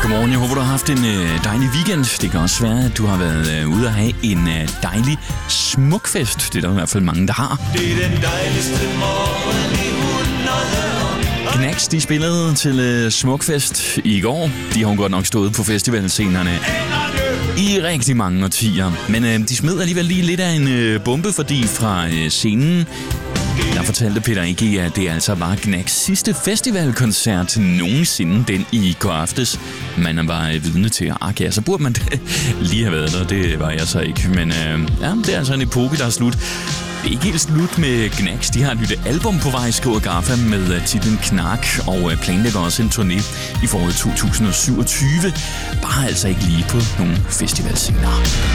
Godmorgen, jeg håber, du har haft en dejlig weekend. Det kan også være, at du har været ude at have en dejlig smukfest. Det er der i hvert fald mange, der har. Det er den dejligste morgen i 100 år. Knacks, de spillede til smukfest i går. De har jo godt nok stået på festivalscenerne i rigtig mange årtier. Men de smed alligevel lige lidt af en bombe, fordi fra scenen, der fortalte Peter A.G., at det altså var Knacks sidste festivalkoncert nogensinde, den i går aftes. Man var vidne til, ja, så burde man lige have været der. Det var jeg så ikke. Men ja, det er altså en epoke, der er slut. Det er ikke helt slut med Knacks. De har et nyt album på vej, skriver Gaffa, med titlen Knark, og planlægger også en turné i foråret 2027. Bare altså ikke lige på nogle festivalscener.